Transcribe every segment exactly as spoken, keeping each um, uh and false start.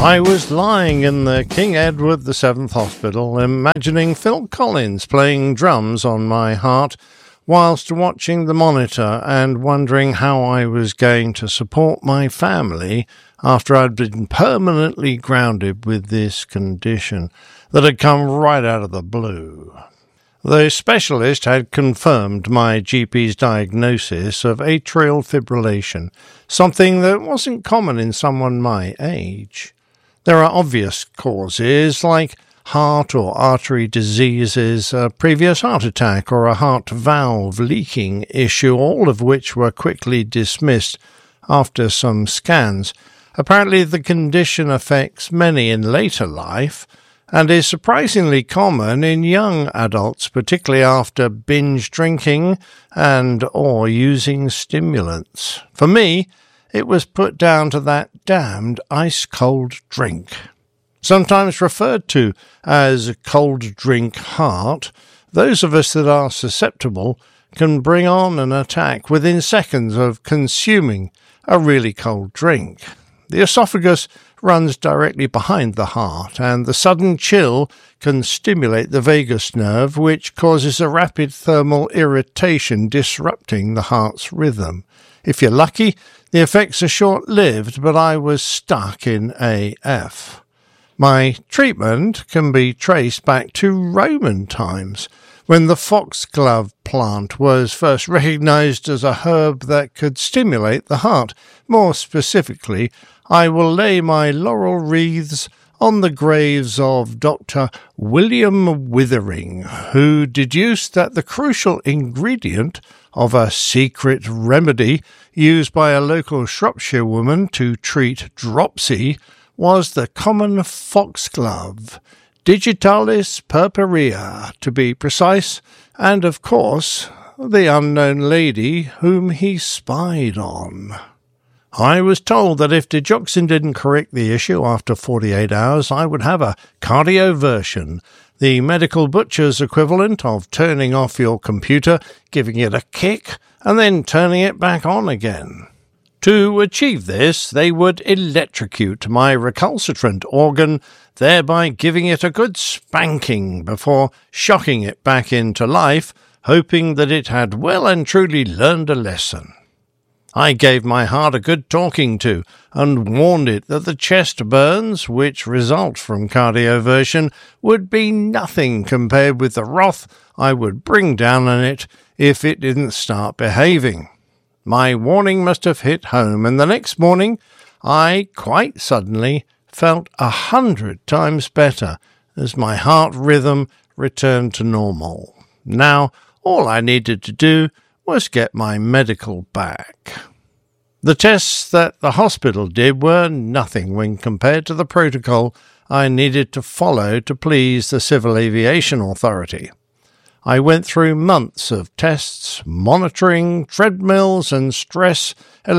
I was lying in the King Edward the Seventh Hospital, imagining Phil Collins playing drums on my heart, whilst watching the monitor and wondering how I was going to support my family after I'd been permanently grounded with this condition that had come right out of the blue. The specialist had confirmed my G P's diagnosis of atrial fibrillation, something that wasn't common in someone my age. There are obvious causes like heart or artery diseases, a previous heart attack, or a heart valve leaking issue, all of which were quickly dismissed after some scans. Apparently the condition affects many in later life and is surprisingly common in young adults, particularly after binge drinking and or using stimulants. For me, it was put down to that damned ice-cold drink. Sometimes referred to as cold drink heart, those of us that are susceptible can bring on an attack within seconds of consuming a really cold drink. The esophagus runs directly behind the heart, and the sudden chill can stimulate the vagus nerve, which causes a rapid thermal irritation disrupting the heart's rhythm. If you're lucky, the effects are short-lived, but I was stuck in A F. My treatment can be traced back to Roman times, when the foxglove plant was first recognized as a herb that could stimulate the heart. More specifically, I will lay my laurel wreaths on the graves of Doctor William Withering, who deduced that the crucial ingredient of a secret remedy used by a local Shropshire woman to treat dropsy was the common foxglove, Digitalis purpurea, to be precise, and, of course, the unknown lady whom he spied on. I was told that if digoxin didn't correct the issue after forty-eight hours, I would have a cardioversion, the medical butcher's equivalent of turning off your computer, giving it a kick, and then turning it back on again. To achieve this, they would electrocute my recalcitrant organ, thereby giving it a good spanking before shocking it back into life, hoping that it had well and truly learned a lesson. I gave my heart a good talking to, and warned it that the chest burns, which result from cardioversion, would be nothing compared with the wrath I would bring down on it if it didn't start behaving. My warning must have hit home, and the next morning I, quite suddenly, felt a hundred times better as my heart rhythm returned to normal. Now, all I needed to do was get my medical back. The tests that the hospital did were nothing when compared to the protocol I needed to follow to please the Civil Aviation Authority. I went through months of tests, monitoring, treadmills and stress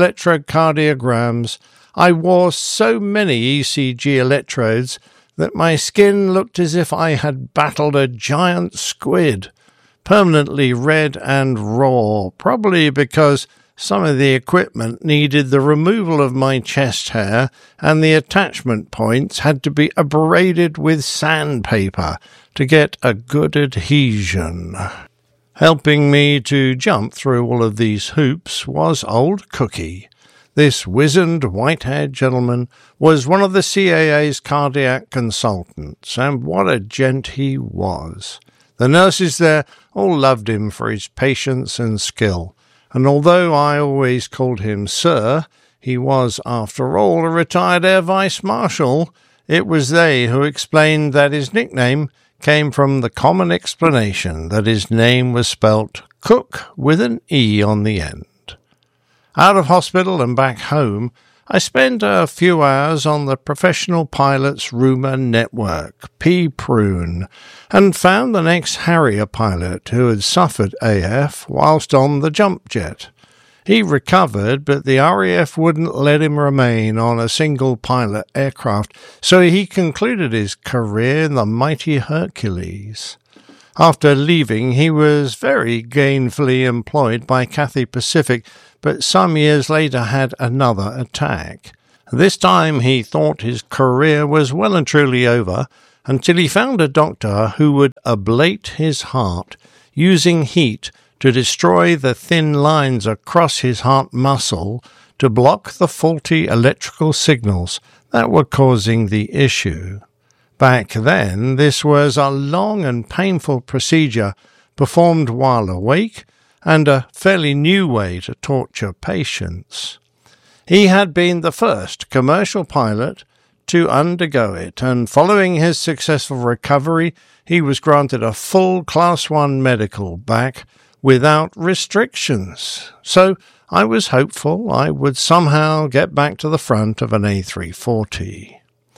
electrocardiograms. I wore so many E C G electrodes that my skin looked as if I had battled a giant squid, permanently red and raw, probably because some of the equipment needed the removal of my chest hair and the attachment points had to be abraded with sandpaper to get a good adhesion. Helping me to jump through all of these hoops was old Cookie. This wizened, white-haired gentleman was one of the C A A's cardiac consultants, and what a gent he was. The nurses there all loved him for his patience and skill, and although I always called him Sir, he was, after all, a retired Air Vice Marshal. It was they who explained that his nickname came from the common explanation that his name was spelt Cook with an E on the end. Out of hospital and back home, I spent a few hours on the Professional Pilots Rumour Network, P Prune, and found an ex-Harrier pilot who had suffered A F whilst on the jump jet. He recovered, but the R A F wouldn't let him remain on a single-pilot aircraft, so he concluded his career in the mighty Hercules. After leaving, he was very gainfully employed by Cathay Pacific, but some years later had another attack. This time he thought his career was well and truly over, until he found a doctor who would ablate his heart using heat to destroy the thin lines across his heart muscle to block the faulty electrical signals that were causing the issue. Back then, this was a long and painful procedure performed while awake, and a fairly new way to torture patients. He had been the first commercial pilot to undergo it, and following his successful recovery, he was granted a full Class one medical back without restrictions. So I was hopeful I would somehow get back to the front of an A three forty.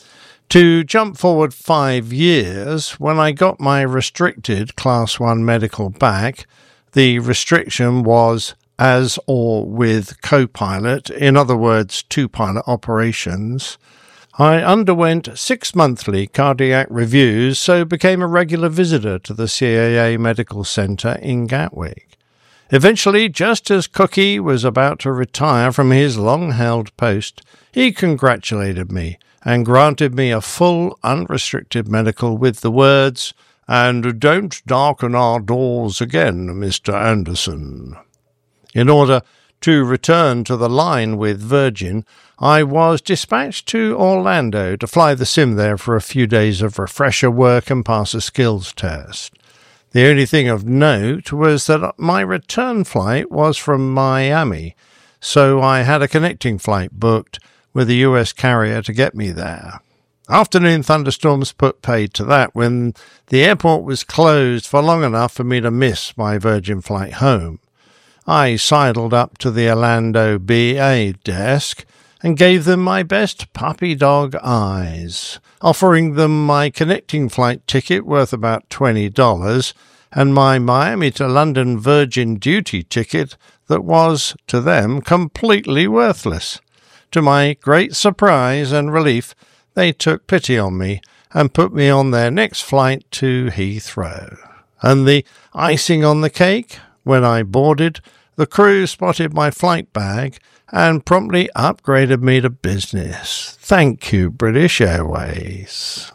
To jump forward five years, when I got my restricted Class one medical back, the restriction was as or with co-pilot, in other words, two-pilot operations. I underwent six monthly cardiac reviews, so became a regular visitor to the C A A Medical Centre in Gatwick. Eventually, just as Cookie was about to retire from his long-held post, he congratulated me and granted me a full, unrestricted medical with the words, "And don't darken our doors again, Mister Anderson." In order to return to the line with Virgin, I was dispatched to Orlando to fly the sim there for a few days of refresher work and pass a skills test. The only thing of note was that my return flight was from Miami, so I had a connecting flight booked with a U S carrier to get me there. Afternoon thunderstorms put paid to that when the airport was closed for long enough for me to miss my Virgin flight home. I sidled up to the Orlando B A desk and gave them my best puppy dog eyes, offering them my connecting flight ticket worth about twenty dollars and my Miami to London Virgin duty ticket that was, to them, completely worthless. To my great surprise and relief, they took pity on me and put me on their next flight to Heathrow. And the icing on the cake, when I boarded, the crew spotted my flight bag and promptly upgraded me to business. Thank you, British Airways.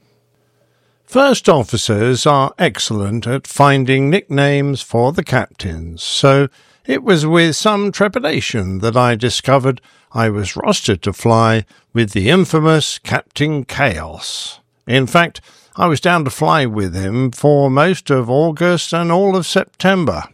First officers are excellent at finding nicknames for the captains, so it was with some trepidation that I discovered I was rostered to fly with the infamous Captain Chaos. In fact, I was down to fly with him for most of August and all of September.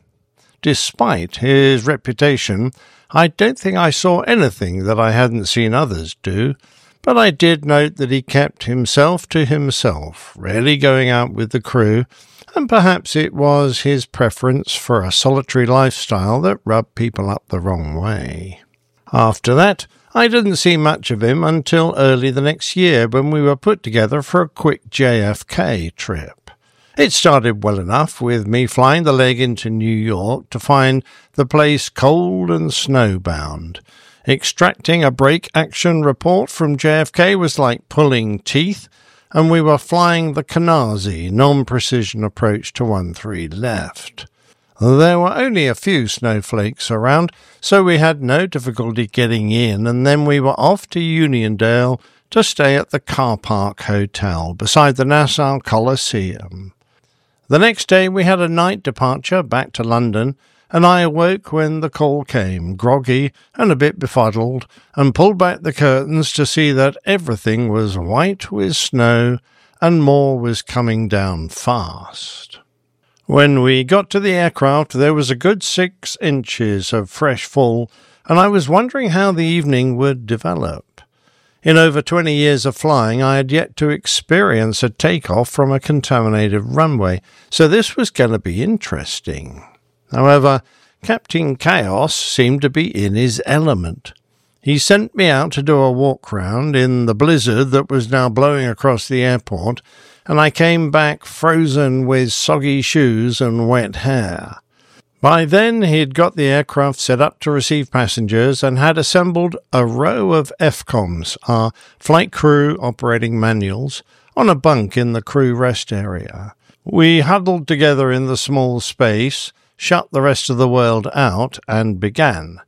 Despite his reputation, I don't think I saw anything that I hadn't seen others do, but I did note that he kept himself to himself, rarely going out with the crew, and perhaps it was his preference for a solitary lifestyle that rubbed people up the wrong way. After that, I didn't see much of him until early the next year when we were put together for a quick J F K trip. It started well enough with me flying the leg into New York to find the place cold and snowbound. Extracting a break action report from J F K was like pulling teeth, and we were flying the Canarsie non-precision approach to one three left. There were only a few snowflakes around, so we had no difficulty getting in, and then we were off to Uniondale to stay at the Car Park Hotel beside the Nassau Coliseum. The next day we had a night departure back to London, and I awoke when the call came, groggy and a bit befuddled, and pulled back the curtains to see that everything was white with snow, and more was coming down fast. When we got to the aircraft, there was a good six inches of fresh fall, and I was wondering how the evening would develop. In over twenty years of flying, I had yet to experience a takeoff from a contaminated runway, so this was going to be interesting. However, Captain Chaos seemed to be in his element. He sent me out to do a walk-round in the blizzard that was now blowing across the airport, and I came back frozen with soggy shoes and wet hair. By then he'd got the aircraft set up to receive passengers and had assembled a row of F COMs, our flight crew operating manuals, on a bunk in the crew rest area. We huddled together in the small space, shut the rest of the world out, and began.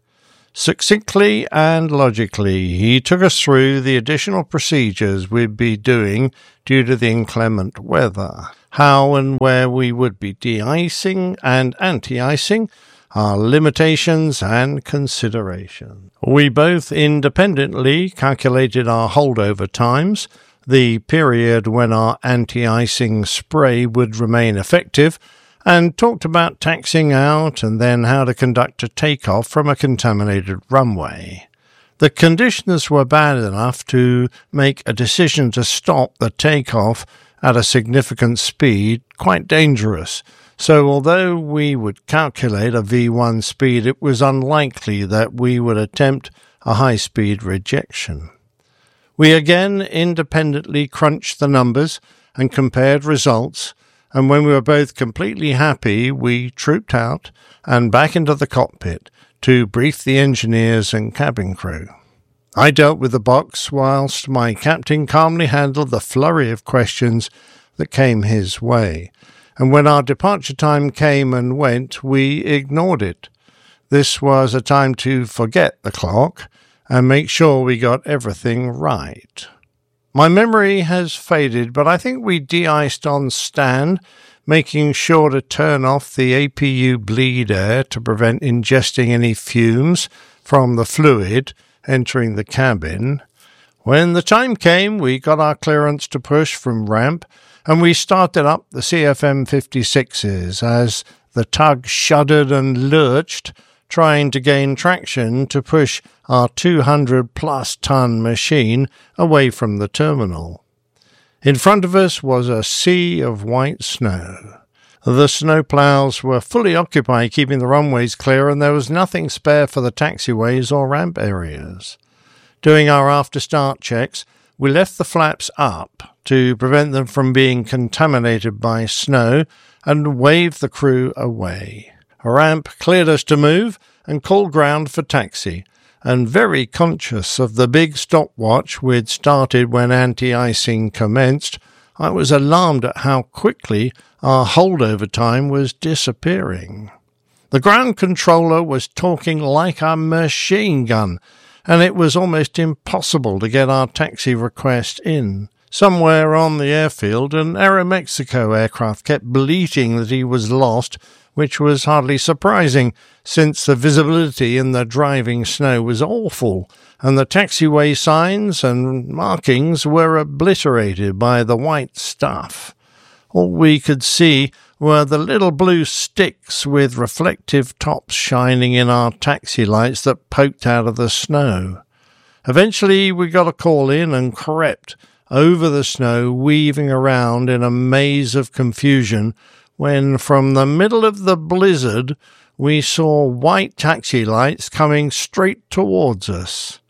Succinctly and logically, he took us through the additional procedures we'd be doing due to the inclement weather, how and where we would be de-icing and anti-icing, our limitations and consideration. We both independently calculated our holdover times, the period when our anti-icing spray would remain effective, and talked about taxiing out and then how to conduct a takeoff from a contaminated runway. The conditions were bad enough to make a decision to stop the takeoff at a significant speed quite dangerous, so although we would calculate a V one speed, it was unlikely that we would attempt a high-speed rejection. We again independently crunched the numbers and compared results, and when we were both completely happy, we trooped out and back into the cockpit to brief the engineers and cabin crew. I dealt with the box, whilst my captain calmly handled the flurry of questions that came his way, and when our departure time came and went, we ignored it. This was a time to forget the clock and make sure we got everything right. My memory has faded, but I think we de-iced on stand, making sure to turn off the A P U bleed air to prevent ingesting any fumes from the fluid entering the cabin. When the time came, we got our clearance to push from ramp, and we started up the C F M fifty-sixes as the tug shuddered and lurched, trying to gain traction to push our two hundred plus ton machine away from the terminal. In front of us was a sea of white snow. The snowplows were fully occupied keeping the runways clear, and there was nothing spare for the taxiways or ramp areas. Doing our after-start checks, we left the flaps up to prevent them from being contaminated by snow and waved the crew away. A ramp cleared us to move and called ground for taxi, and very conscious of the big stopwatch we'd started when anti-icing commenced, I was alarmed at how quickly our holdover time was disappearing. The ground controller was talking like a machine gun, and it was almost impossible to get our taxi request in. Somewhere on the airfield, an Aeromexico aircraft kept bleating that he was lost, which was hardly surprising, since the visibility in the driving snow was awful, and the taxiway signs and markings were obliterated by the white stuff. All we could see were the little blue sticks with reflective tops shining in our taxi lights that poked out of the snow. Eventually we got a call in and crept over the snow, weaving around in a maze of confusion, when from the middle of the blizzard we saw white taxi lights coming straight towards us.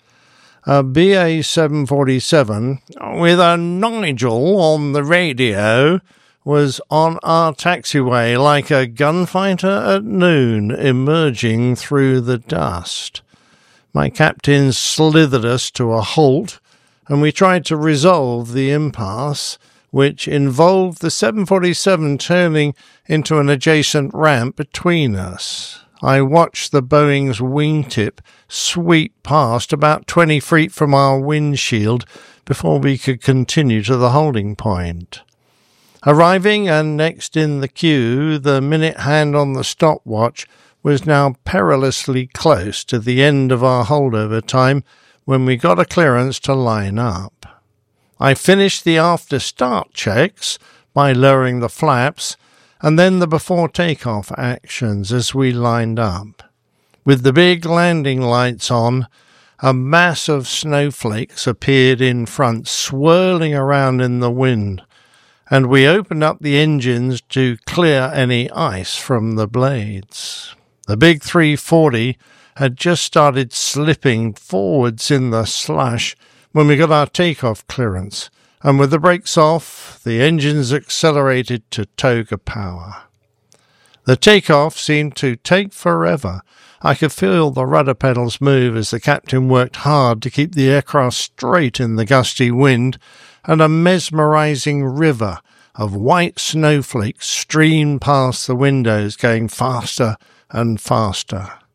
A B A seven forty-seven, with a Nigel on the radio, was on our taxiway like a gunfighter at noon, emerging through the dust. My captain slithered us to a halt, and we tried to resolve the impasse, which involved the seven forty-seven turning into an adjacent ramp between us. I watched the Boeing's wingtip sweep past about twenty feet from our windshield before we could continue to the holding point. Arriving and next in the queue, the minute hand on the stopwatch was now perilously close to the end of our holdover time when we got a clearance to line up. I finished the after-start checks by lowering the flaps, and then the before takeoff actions as we lined up. With the big landing lights on, a mass of snowflakes appeared in front, swirling around in the wind, and we opened up the engines to clear any ice from the blades. The big three forty had just started slipping forwards in the slush when we got our takeoff clearance, and with the brakes off, the engines accelerated to toga power. The takeoff seemed to take forever. I could feel the rudder pedals move as the captain worked hard to keep the aircraft straight in the gusty wind, and a mesmerizing river of white snowflakes streamed past the windows, going faster and faster.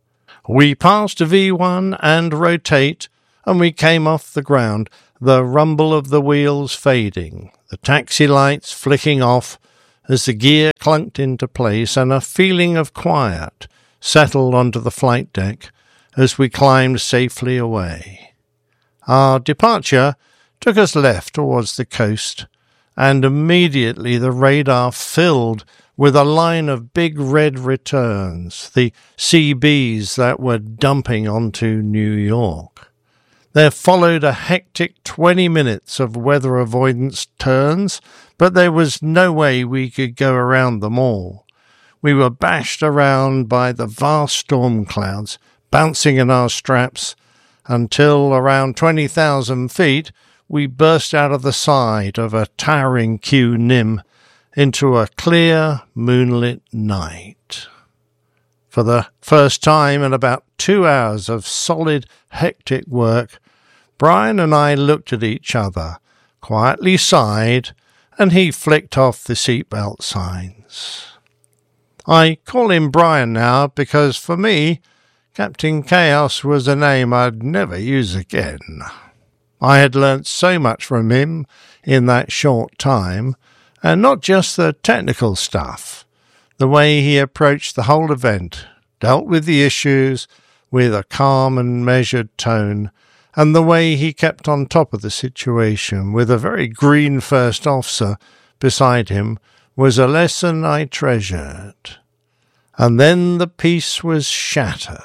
We passed a V one and rotate, and we came off the ground, the rumble of the wheels fading, the taxi lights flicking off as the gear clunked into place, and a feeling of quiet settled onto the flight deck as we climbed safely away. Our departure took us left towards the coast, and immediately the radar filled with a line of big red returns, the C Bs that were dumping onto New York. There followed a hectic twenty minutes of weather avoidance turns, but there was no way we could go around them all. We were bashed around by the vast storm clouds, bouncing in our straps, until around twenty thousand feet we burst out of the side of a towering Q N I M into a clear, moonlit night. For the first time in about two hours of solid, hectic work, Brian and I looked at each other, quietly sighed, and he flicked off the seatbelt signs. I call him Brian now because, for me, Captain Chaos was a name I'd never use again. I had learnt so much from him in that short time, and not just the technical stuff, the way he approached the whole event, dealt with the issues with a calm and measured tone, and the way he kept on top of the situation with a very green first officer beside him was a lesson I treasured. And then the peace was shattered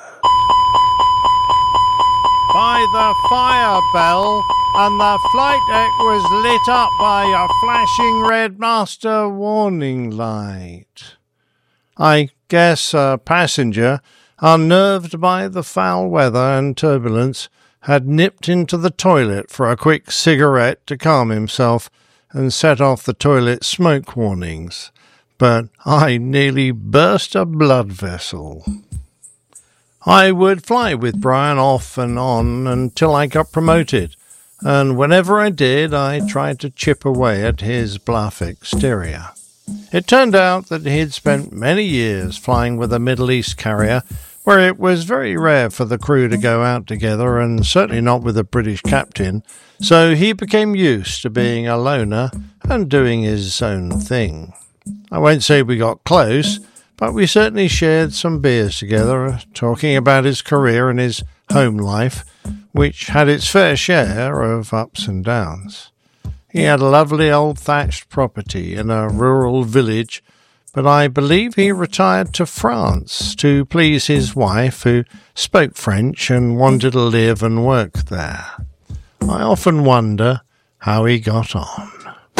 by the fire bell, and the flight deck was lit up by a flashing red master warning light. I guess a passenger, unnerved by the foul weather and turbulence, had nipped into the toilet for a quick cigarette to calm himself and set off the toilet smoke warnings. But I nearly burst a blood vessel. I would fly with Brian off and on until I got promoted, and whenever I did, I tried to chip away at his bluff exterior. It turned out that he'd spent many years flying with a Middle East carrier, where it was very rare for the crew to go out together, and certainly not with a British captain, so he became used to being a loner and doing his own thing. I won't say we got close, but we certainly shared some beers together, talking about his career and his home life, which had its fair share of ups and downs. He had a lovely old thatched property in a rural village, but I believe he retired to France to please his wife, who spoke French and wanted to live and work there. I often wonder how he got on.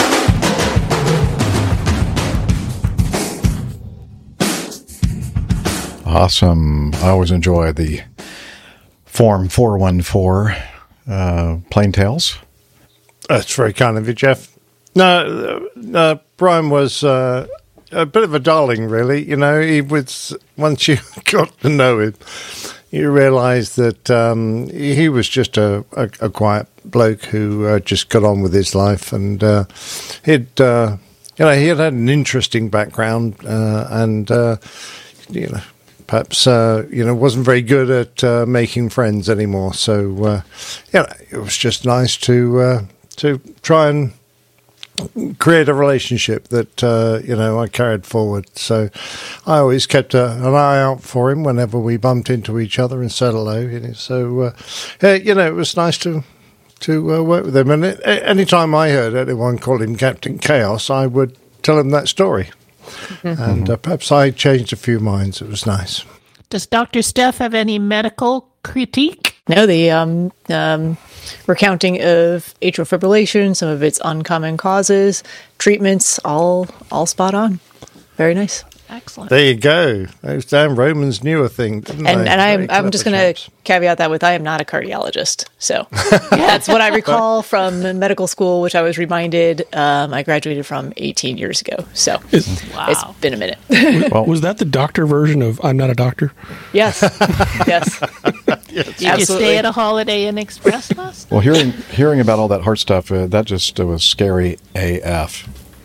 Awesome. I always enjoy the Form four one four uh, Plain Tales. That's very kind of you, Jeff. No, uh, Brian was uh, a bit of a darling, really. You know, he was, once you got to know him, you realised that um, he was just a, a, a quiet bloke who uh, just got on with his life, and uh, he'd, uh, you know, he had had an interesting background, uh, and uh, you know. Perhaps, uh, you know, wasn't very good at uh, making friends anymore. So, uh, yeah, it was just nice to uh, to try and create a relationship that, uh, you know, I carried forward. So I always kept a, an eye out for him whenever we bumped into each other and said hello. You know, so, uh, yeah, you know, it was nice to to uh, work with him. And it, any time I heard anyone call him Captain Chaos, I would tell him that story. Mm-hmm. And uh, perhaps I changed a few minds. It was nice. Does Doctor Steph have any medical critique? No, the um, um, recounting of atrial fibrillation, some of its uncommon causes, treatments, all all spot on. Very nice. Excellent. There you go. Those damn Romans knew a thing, didn't and, they? And I'm, I'm just going to caveat that with I am not a cardiologist. So that's what I recall from medical school, which I was reminded um, I graduated from eighteen years ago. So Is, wow. It's been a minute. well, was that the doctor version of I'm not a doctor? Yes. Yes. yes. Did you stay at a Holiday Inn Express last Well, hearing hearing about all that heart stuff, uh, that just uh, was scary A F.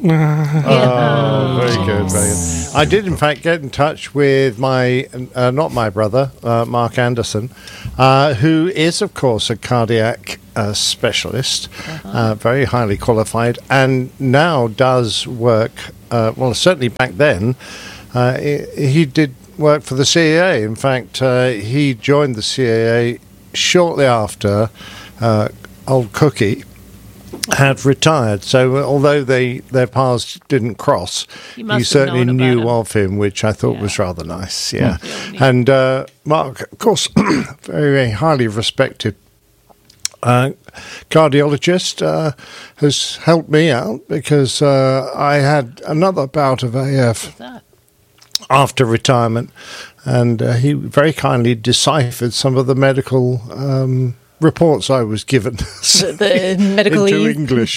Oh, very good, very good. I did, in fact, get in touch with my, uh, not my brother, uh, Mark Anderson, uh, who is, of course, a cardiac uh, specialist, uh-huh. uh, very highly qualified, and now does work, uh, well, certainly back then, uh, he did work for the C A A. In fact, uh, he joined the C A A shortly after uh, old Cookie had retired. So although they their paths didn't cross, he, he certainly knew him. of him, which I thought yeah. was rather nice. Yeah, yeah. And uh, Mark, of course, very, very highly respected uh, cardiologist, uh, has helped me out because uh, I had another bout of A F after retirement, and uh, he very kindly deciphered some of the medical um, reports I was given the, the medical into English.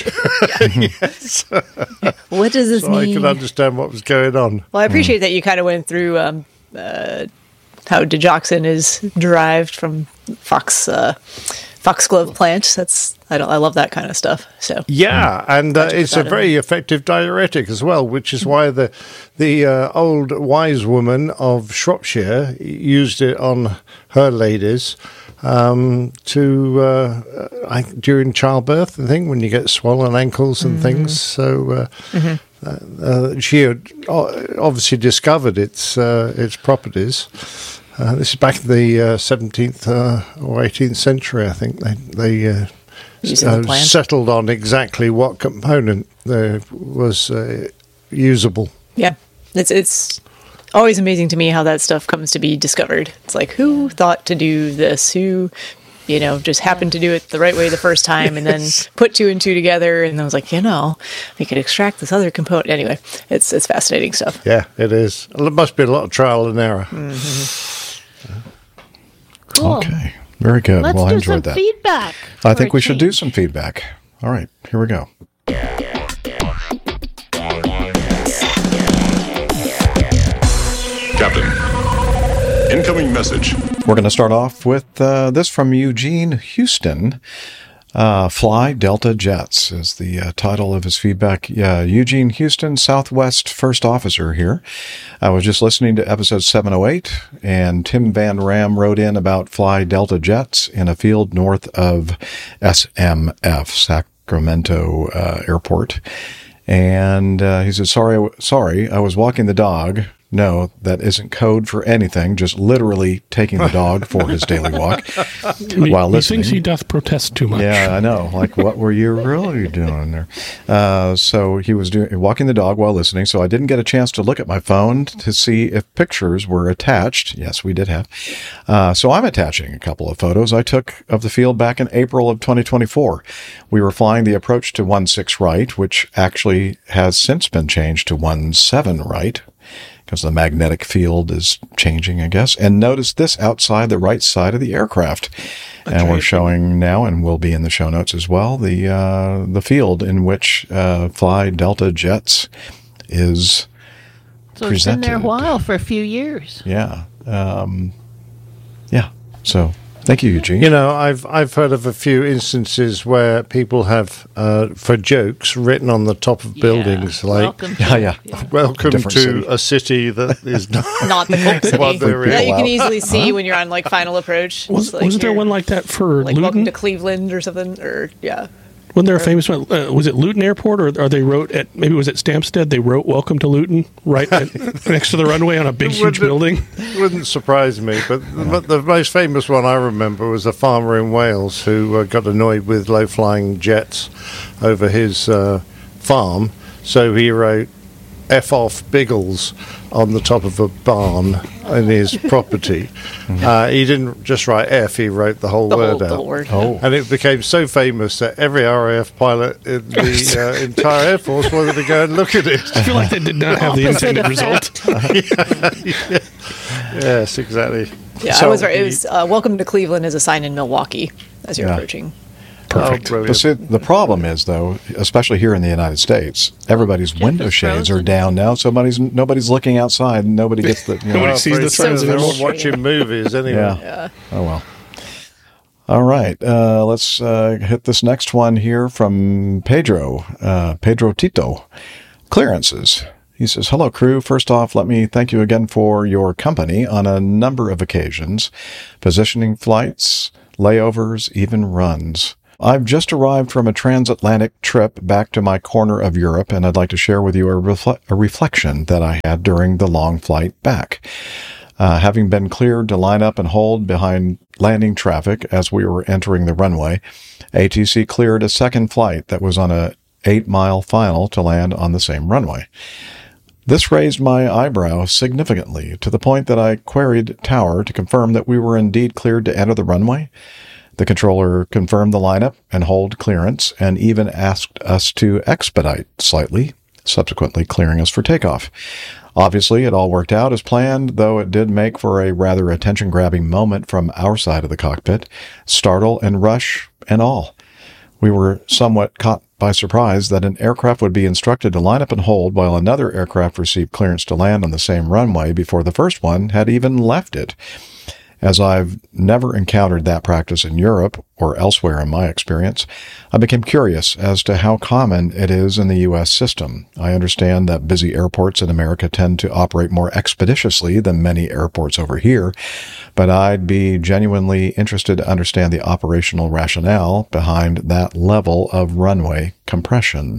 Yes. What does this so mean? I could understand what was going on. Well, I appreciate mm. that you kind of went through um, uh, how digoxin is derived from fox uh, foxglove plant. That's I don't I love that kind of stuff. So yeah, and uh, it's a very in. effective diuretic as well, which is why the the uh, old wise woman of Shropshire used it on her ladies. Um, to uh, I, during childbirth, I think, when you get swollen ankles and mm-hmm. things. So uh, mm-hmm. uh, uh, she had obviously discovered its uh, its properties. Uh, this is back in the uh, seventeenth uh, or eighteenth century, I think. They they uh, uh, the settled on exactly what component uh, was uh, usable. Yeah, it's it's. always amazing to me how that stuff comes to be discovered. It's like, who thought to do this? Who, you know, just happened to do it the right way the first time and then put two and two together. And I was like, you know, we could extract this other component. Anyway, it's it's fascinating stuff. Yeah, it is. It must be a lot of trial and error. Mm-hmm. Cool. Okay, very good. Let's well, I do enjoyed some that. feedback. I think we should do some feedback. All right, here we go. Captain, incoming message. We're going to start off with uh, this from Eugene Houston. Uh, Fly Delta Jets is the uh, title of his feedback. Yeah, Eugene Houston, Southwest First Officer here. I was just listening to episode seven oh eight, and Tim Van Ram wrote in about Fly Delta Jets in a field north of S M F, Sacramento uh, Airport. And uh, he said, sorry, sorry, I was walking the dog. No, that isn't code for anything, just literally taking the dog for his daily walk while listening. He thinks he doth protest too much. Yeah, I know. Like, what were you really doing there? Uh, so he was doing walking the dog while listening, so I didn't get a chance to look at my phone to see if pictures were attached. Yes, we did have. Uh, so I'm attaching a couple of photos I took of the field back in April of twenty twenty-four. We were flying the approach to one six right, which actually has since been changed to one seven right. Because the magnetic field is changing, I guess. And notice this outside the right side of the aircraft. That's and right. We're showing now, and will be in the show notes as well, the uh, the field in which uh, Fly Delta Jets is so presented. It's been there a while, for a few years. Yeah. Um, yeah. So thank you, Eugene. You know, I've I've heard of a few instances where people have, uh, for jokes, written on the top of buildings yeah. like, welcome to, yeah, yeah. yeah. welcome to city. a city that is not, not the Coke City. What they're in. That you can easily see when you're on like final approach. Was, like wasn't there one like that for like Luton? Welcome to Cleveland or something? Or yeah. Wasn't there a famous one? Uh, was it Luton Airport, or, or they wrote at maybe it was at Stansted? They wrote "Welcome to Luton" right at, next to the runway on a big, huge building. Wouldn't surprise me, but, but the most famous one I remember was a farmer in Wales who uh, got annoyed with low-flying jets over his uh, farm, so he wrote "F off Biggles" on the top of a barn in his property. Uh, he didn't just write F, he wrote the whole the word whole, out. The whole word. Oh. And it became so famous that every R A F pilot in the uh, entire Air Force wanted to go and look at it. I feel like they did not have the intended result. yeah, yeah. Yes, exactly. Yeah, so I was right. It was uh, "Welcome to Cleveland" is a sign in Milwaukee as you're yeah. approaching. Perfect. Oh, but see, the problem is, though, especially here in the United States, everybody's Jeff window shades are down now. So nobody's nobody's looking outside. And nobody gets the. You know, Nobody sees the signs They're anymore. all watching movies anyway. Yeah. Yeah. Oh, well. All right. Uh, let's uh, hit this next one here from Pedro. Uh, Pedro Tito. Clearances. He says, hello, crew. First off, let me thank you again for your company on a number of occasions, positioning flights, layovers, even runs. I've just arrived from a transatlantic trip back to my corner of Europe, and I'd like to share with you a, refle- a reflection that I had during the long flight back. Uh, having been cleared to line up and hold behind landing traffic as we were entering the runway, A T C cleared a second flight that was on a eight-mile final to land on the same runway. This raised my eyebrow significantly to the point that I queried Tower to confirm that we were indeed cleared to enter the runway. The controller confirmed the lineup and hold clearance and even asked us to expedite slightly, subsequently clearing us for takeoff. Obviously, it all worked out as planned, though it did make for a rather attention-grabbing moment from our side of the cockpit, startle and rush and all. We were somewhat caught by surprise that an aircraft would be instructed to line up and hold while another aircraft received clearance to land on the same runway before the first one had even left it. As I've never encountered that practice in Europe or elsewhere in my experience, I became curious as to how common it is in the U S system. I understand that busy airports in America tend to operate more expeditiously than many airports over here, but I'd be genuinely interested to understand the operational rationale behind that level of runway compression.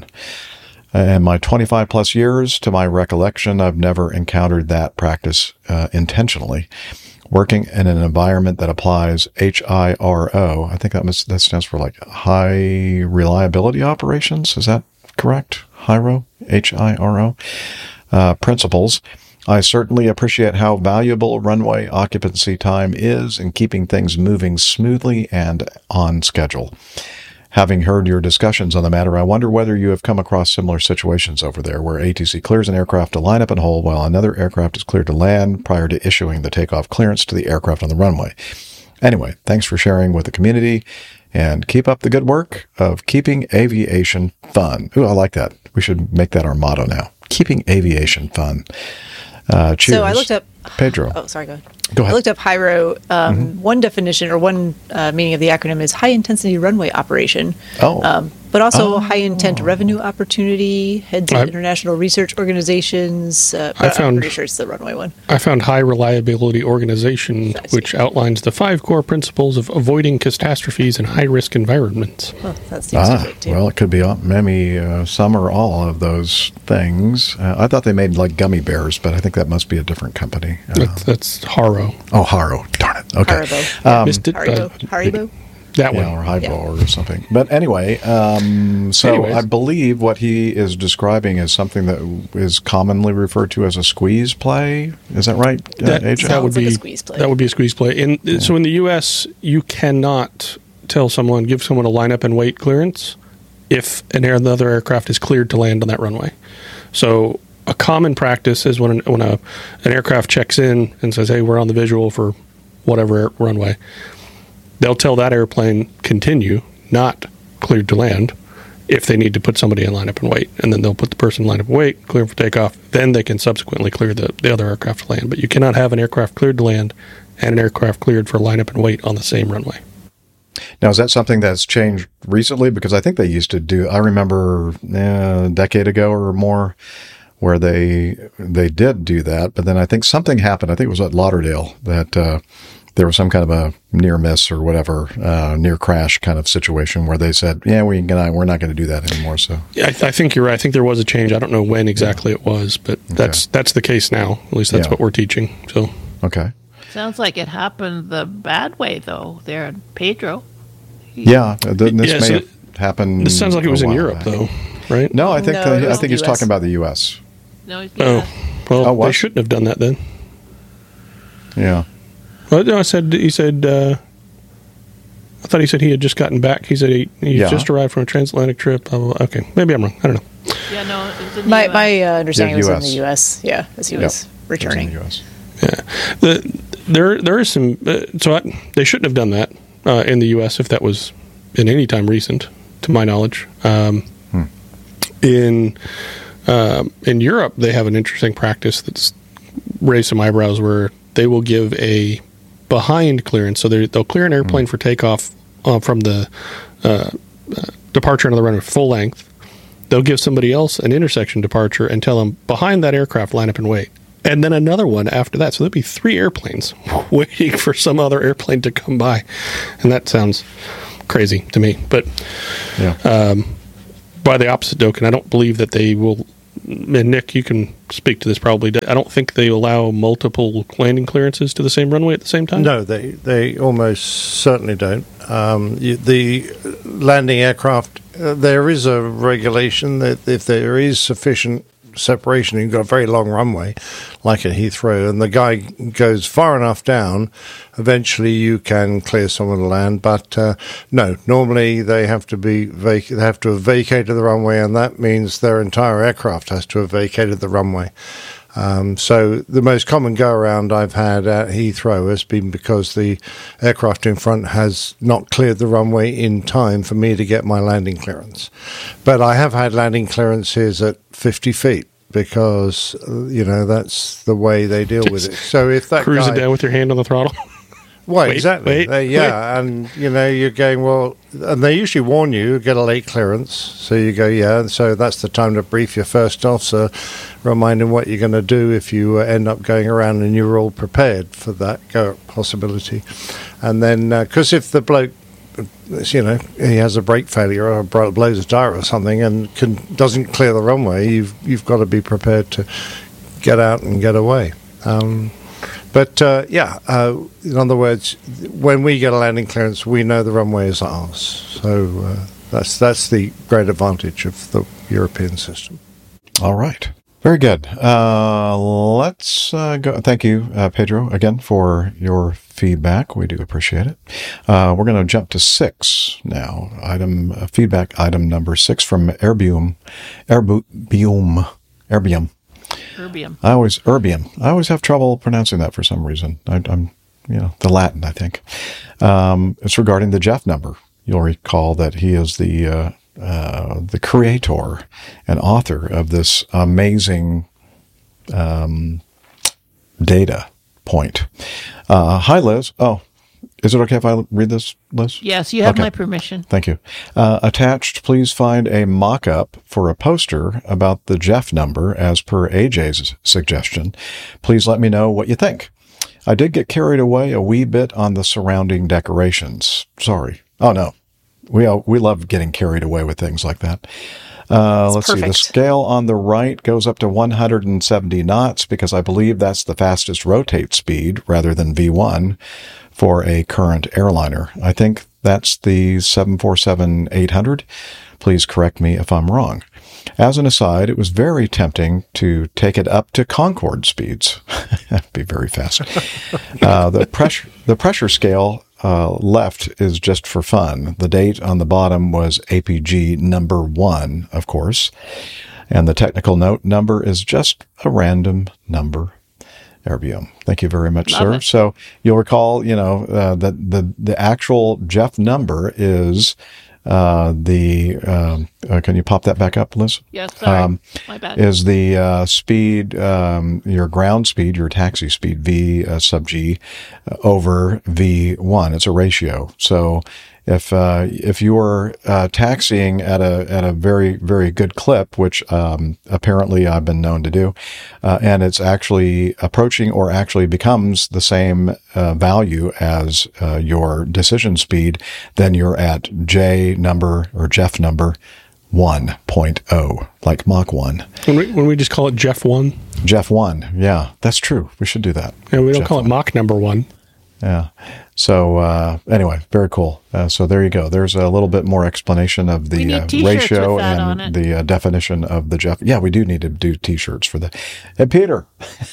In my twenty-five plus years, to my recollection, I've never encountered that practice uh, intentionally. Working in an environment that applies H I R O, I think that must, that stands for like high reliability operations. Is that correct? H I R O, H I R O, uh, principles. I certainly appreciate how valuable runway occupancy time is in keeping things moving smoothly and on schedule. Having heard your discussions on the matter, I wonder whether you have come across similar situations over there where A T C clears an aircraft to line up and hold while another aircraft is cleared to land prior to issuing the takeoff clearance to the aircraft on the runway. Anyway, thanks for sharing with the community and keep up the good work of keeping aviation fun. Ooh, I like that. We should make that our motto now. Keeping aviation fun. Uh, cheers. So I looked up Pedro. Oh, sorry, go ahead. Go ahead. I looked up H I R O. Um, Mm-hmm. One definition or one uh, meaning of the acronym is high intensity runway operation. Oh. Um, but also Oh. high intent revenue opportunity, heads of I- international research organizations. Uh, I but I'm found- pretty sure it's the runway one. I found High Reliability Organization, I see. which outlines the five core principles of avoiding catastrophes in high-risk environments. Oh, that seems to Ah, fit too. well, it could be all- maybe uh, some or all of those things. Uh, I thought they made like gummy bears, but I think that must be a different company. Uh, That's, that's Haro. oh, Haro. Darn it. Okay. Haribo. Um, Missed it. Haribo. uh, Haribo. that yeah, one. or Haribo Yeah. or something. But anyway, um, so Anyways. I believe what he is describing is something that is commonly referred to as a squeeze play. Is that right, uh, That, A J? that would Sounds like be a squeeze play. that would be a squeeze play. In so in the U S, you cannot tell someone, give someone a line up and wait clearance if an air, another aircraft is cleared to land on that runway. So a common practice is when an, when a an aircraft checks in and says, "Hey, we're on the visual for whatever air, runway." They'll tell that airplane continue, not cleared to land, if they need to put somebody in line up and wait. And then they'll put the person in line up and wait, clear for takeoff. Then they can subsequently clear the, the other aircraft to land. But you cannot have an aircraft cleared to land and an aircraft cleared for line up and wait on the same runway. Now, is that something that's changed recently? Because I think they used to do, I remember eh, a decade ago or more, where they they did do that. But then I think something happened. I think it was at Lauderdale that uh, there was some kind of a near miss or whatever, uh, near crash kind of situation where they said, yeah, we gonna, we're not going to do that anymore. So Yeah, I, I think you're right. I think there was a change. I don't know when exactly it was, but that's that's the case now. At least that's Yeah. what we're teaching. So okay. Sounds like it happened the bad way, though, there in Pedro. Yeah, th- this Yeah, may so have happened. this sounds like it a was in while Europe, back. though, right? No, I think No, that, it I was think the he's U S. talking about the U S. No, yeah. Oh, well, Oh, what? they shouldn't have done that then. Yeah. Well, no, I said he said. Uh, I thought he said he had just gotten back. He said he he Yeah. just arrived from a transatlantic trip. Blah, blah, blah. Okay, maybe I'm wrong. I don't know. Yeah, no, it was in the My U S. my uh, understanding Yeah, was in U S. the U S. Yeah, as he Yep. was It was in returning. the U S. Yeah, the, there there is some. Uh, so I, they shouldn't have done that uh, in the U S if that was in any time recent, to my knowledge. Um, Hmm. In um, in Europe, they have an interesting practice that's raised some eyebrows, where they will give a behind clearance. So they- they'll clear an airplane for takeoff uh, from the uh, uh, departure into the runway full length, they'll give somebody else an intersection departure and tell them, behind that aircraft, line up and wait. And then another one after that. So there'll be three airplanes waiting for some other airplane to come by. And that sounds crazy to me. But Yeah. um, by the opposite token, I don't believe that they will. And Nick, you can speak to this probably. I don't think they allow multiple landing clearances to the same runway at the same time. No, they they almost certainly don't. Um, you, the landing aircraft, uh, there is a regulation that if there is sufficient separation, you've got a very long runway, like at Heathrow, and the guy goes far enough down, eventually you can clear someone to land. But uh, no, normally they have to be vac- they have to have vacated the runway, and that means their entire aircraft has to have vacated the runway. Um, so the most common go-around I've had at Heathrow has been because the aircraft in front has not cleared the runway in time for me to get my landing clearance. But I have had landing clearances at fifty feet because, uh, you know, that's the way they deal with it. So if that Cruise guy... it down with your hand on the throttle. Well, Wait, exactly. wait, Uh, yeah, and you know you're going well, and they usually warn you, you get a late clearance, so you go yeah, and so that's the time to brief your first officer, remind him what you're going to do if you uh, end up going around and you're all prepared for that go possibility, and then because uh, if the bloke, you know, he has a brake failure or blows a tire or something and can doesn't clear the runway, you've you've got to be prepared to get out and get away. Um, But, uh, yeah, uh, in other words, when we get a landing clearance, we know the runway is ours. So uh, that's that's the great advantage of the European system. All right. Very good. Uh, let's uh, go. Thank you, uh, Pedro, again, for your feedback. We do appreciate it. Uh, we're going to jump to six now. Item uh, feedback item number six from Erbium. Erbium. Erbium. Erbium. I always erbium. I always have trouble pronouncing that for some reason. I, I'm, you know, the Latin, I think. Um, it's regarding the Jeff number. You'll recall that he is the uh, uh, the creator and author of this amazing um, data point. Uh, hi, Liz. Oh, is it okay if I read this, Liz? Yes, you have Okay. my permission. Thank you. Uh, attached, please find a mock-up for a poster about the Jeff number as per A J's suggestion. Please let me know what you think. I did get carried away a wee bit on the surrounding decorations. Sorry. Oh, no. We uh, we love getting carried away with things like that. Uh, let's see. The perfect. scale on the right goes up to one hundred seventy knots because I believe that's the fastest rotate speed rather than V one for a current airliner. I think that's the seven forty-seven eight hundred. Please correct me if I'm wrong. As an aside, it was very tempting to take it up to Concorde speeds. That'd be very fast. Uh, the pressure, the pressure scale uh, left is just for fun. The date on the bottom was A P G number one, of course. And the technical note number is just a random number. Erbium. Thank you very much, Love sir. it. So you'll recall, you know, uh, that the, the actual Jeff number is uh, the, um, uh, can you pop that back up, Liz? Yes, sorry. Um, my bad. Is the uh, speed, um, your ground speed, your taxi speed, V uh, sub G, uh, over V one. It's a ratio. So if uh, if you're uh, taxiing at a at a very very good clip, which um, apparently I've been known to do, uh, and it's actually approaching or actually becomes the same uh, value as uh, your decision speed, then you're at J number or Jeff number one point oh, like Mach one. When we, when we just call it Jeff one, Jeff one, yeah, that's true. We should do that. and we don't Jeff call it one. Mach number one. Yeah. So uh, anyway, very cool. Uh, so there you go. There's a little bit more explanation of We the need uh, t-shirts ratio with that on and it. the uh, definition of the Jeff. Yeah, we do need to do T-shirts for that. Hey, Peter.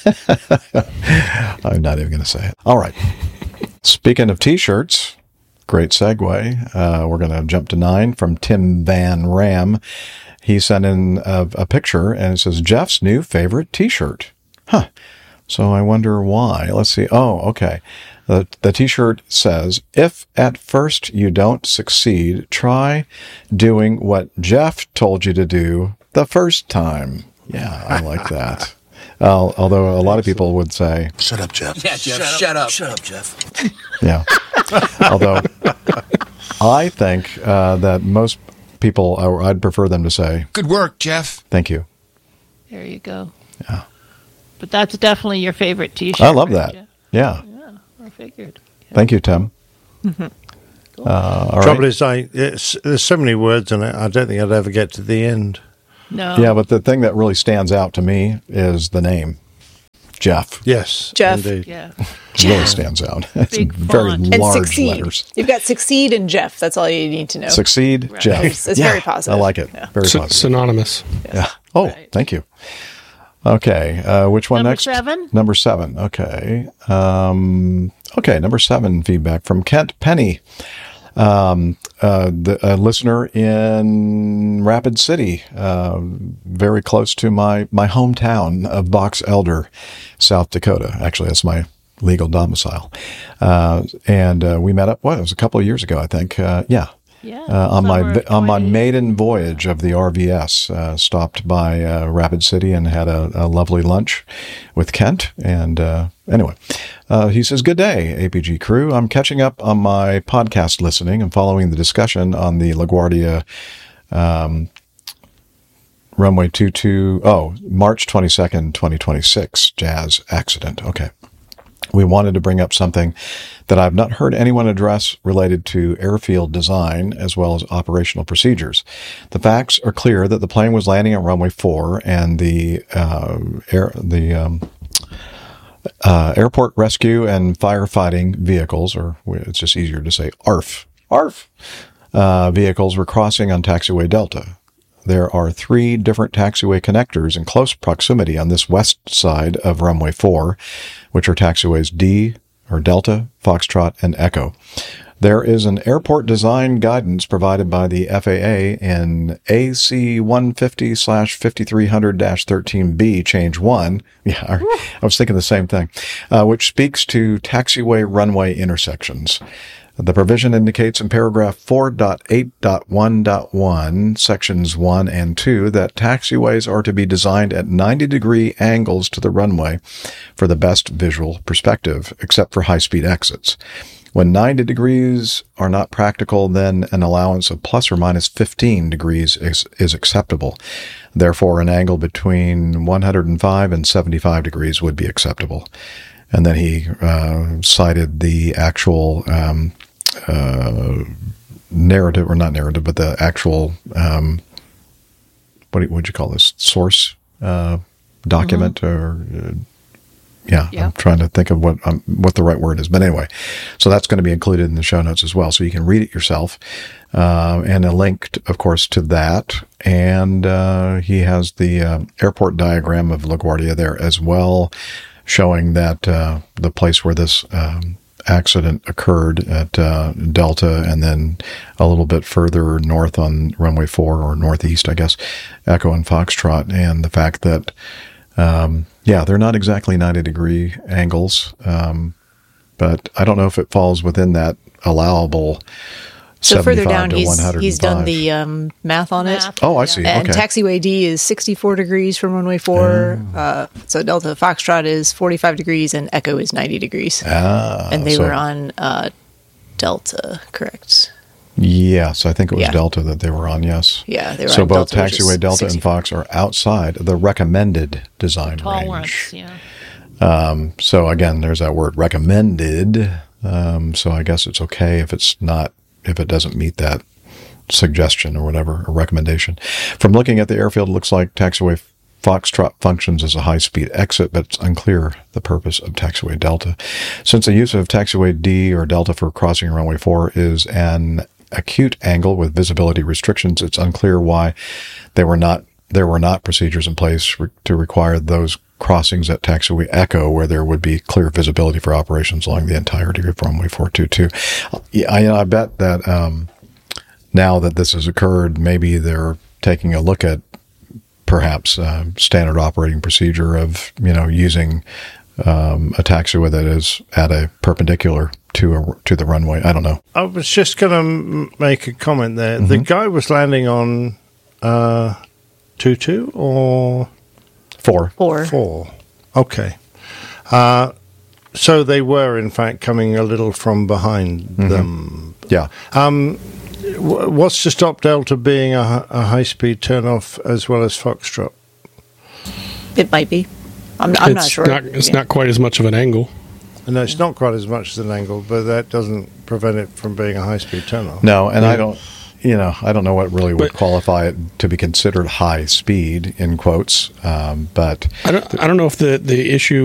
I'm not even going to say it. All right. Speaking of T-shirts, great segue. Uh, we're going to jump to nine from Tim Van Ram. He sent in a, a picture and it says Jeff's new favorite T-shirt. Huh. So I wonder why. Let's see. Oh, okay. The, the T-shirt says, if at first you don't succeed, try doing what Jeff told you to do the first time. Yeah, I like that. Uh, although a lot of people would say, Shut up, Jeff. Yeah, Jeff, shut, up. Shut up, Jeff. yeah. Although I think uh, that most people, or I'd prefer them to say, Good work, Jeff. thank you. There you go. Yeah. But that's definitely your favorite T-shirt. I love right, that. Jeff? Yeah. Yeah, I figured. Thank you, Tim. Cool. Uh, all Trouble right. is, I it's, there's so many words in it. I don't think I'd ever get to the end. No. Yeah, but the thing that really stands out to me is the name, Jeff. Yes, Jeff. indeed. Yeah. It really stands out. It's Big very font. And large succeed. letters. You've got succeed and Jeff. That's all you need to know. Succeed, Jeff. It's- it's Yeah, very positive. I like it. Yeah. Very Sy- positive. synonymous. Yeah. Oh, Right. thank you. Okay. Uh, which one Number next? seven? Number seven. Okay. Um, okay. Number seven feedback from Kent Penny, um, uh, the, a listener in Rapid City, uh, very close to my, my hometown of Box Elder, South Dakota. Actually, that's my legal domicile. Uh, and uh, we met up, what, it was a couple of years ago, I think. Uh, yeah. Yeah. Uh, on my summer of on my twenty maiden voyage of the R V S, uh, stopped by uh, Rapid City and had a, a lovely lunch with Kent. And uh, anyway, uh, he says, "Good day, A P G crew. I'm catching up on my podcast listening and following the discussion on the LaGuardia um, runway two two oh March twenty-second, twenty twenty-six Jazz accident." Okay. We wanted to bring up something that I've not heard anyone address related to airfield design as well as operational procedures. The facts are clear that the plane was landing on runway four and the uh, air, the um, uh, airport rescue and firefighting vehicles, or it's just easier to say A R F, A R F, uh, vehicles were crossing on taxiway Delta. There are three different taxiway connectors in close proximity on this west side of runway four, which are taxiways D, or Delta, Foxtrot, and Echo. There is an airport design guidance provided by the F A A in A C one fifty slash fifty-three hundred dash thirteen B, change one. Yeah, I was thinking the same thing, uh, which speaks to taxiway runway intersections. The provision indicates in paragraph four point eight point one point one, sections one and two, that taxiways are to be designed at ninety degree angles to the runway for the best visual perspective, except for high-speed exits. When ninety degrees are not practical, then an allowance of plus or minus fifteen degrees is, is acceptable. Therefore, an angle between one hundred five and seventy-five degrees would be acceptable. And then he uh, cited the actual um, uh, narrative, or not narrative, but the actual, um, what would you call this, source uh, document, mm-hmm. or uh, yeah, Yeah. I'm trying to think of what um, what the right word is. But anyway, so that's going to be included in the show notes as well, so you can read it yourself. Uh, and a link, to, of course, to that. And uh, he has the uh, airport diagram of LaGuardia there as well, showing that uh, the place where this um, accident occurred at uh, Delta, and then a little bit further north on runway four, or northeast, I guess, Echo and Foxtrot, and the fact that, um, yeah, they're not exactly ninety degree angles, um, but I don't know if it falls within that allowable So further down, to he's one hundred five. he's done the um, math on it. Math. Oh, I see. And Okay. taxiway D is sixty-four degrees from runway four. Oh. Uh, so Delta Foxtrot is forty-five degrees and Echo is ninety degrees. Ah, and they so- were on uh, Delta, correct? Yes, I think it was Yeah. Delta that they were on, yes. Yeah, they were So on both Delta, which is taxiway Delta and sixty-four. Fox are outside the recommended design Tolerance, range. yeah. So again, there's that word recommended. Um, so I guess it's okay if it's not, if it doesn't meet that suggestion or whatever, or recommendation. From looking at the airfield, it looks like taxiway Foxtrot functions as a high-speed exit, but it's unclear the purpose of taxiway Delta. Since the use of taxiway D or Delta for crossing runway four is an acute angle with visibility restrictions, it's unclear why they were not there were not procedures in place re- to require those crossings at taxiway Echo, where there would be clear visibility for operations along the entirety of runway four two two. Yeah, I, I bet that um, now that this has occurred, maybe they're taking a look at perhaps uh, standard operating procedure of, you know, using um, a taxiway that is at a perpendicular to a, to the runway. I don't know. I was just going to m- make a comment there. The guy was landing on uh, two two or Four. Four. four. Okay. Uh, so they were, in fact, coming a little from behind them. Yeah. Wh- What's to stop Delta being a, hi- a high-speed turnoff as well as Foxtrot? It might be. I'm, I'm it's not sure. Not, it's Yeah. not quite as much of an angle. No, it's not quite as much as an angle, but that doesn't prevent it from being a high-speed turnoff. No, and I don't, you know, I don't know what really would But- qualify it to be considered high speed in quotes. Um, but I don't. I don't know if the the issue